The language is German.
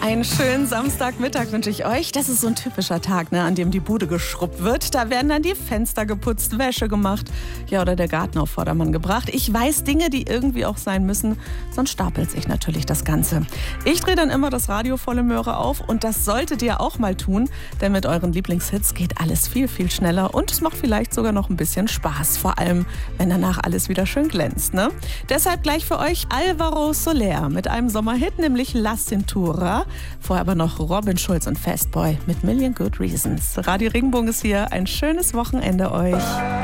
Einen schönen Samstagmittag wünsche ich euch. Das ist so ein typischer Tag, an dem die Bude geschrubbt wird. Da werden dann die Fenster geputzt, Wäsche gemacht, oder der Garten auf Vordermann gebracht. Ich weiß Dinge, die irgendwie auch sein müssen, sonst stapelt sich natürlich das Ganze. Ich drehe dann immer das Radio volle Möhre auf und das solltet ihr auch mal tun, denn mit euren Lieblingshits geht alles viel, viel schneller und es macht vielleicht sogar noch ein bisschen Spaß, vor allem, wenn danach alles wieder schön glänzt, Deshalb gleich für euch Alvaro Soler mit einem Sommerhit, nämlich La Cintura. Vorher aber noch Robin Schulz und Fastboy mit Million Good Reasons. Radio Regenbogen ist hier. Ein schönes Wochenende euch.